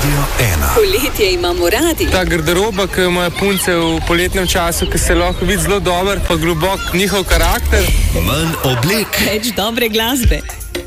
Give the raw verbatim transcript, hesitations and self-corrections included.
Radio ena. Poletje imamo radi. Ta garderoba, ki ima punce v poletnem času, ki se lahko vidi zelo dober, pa globok njihov karakter. Manj oblek. Več dobre glasbe.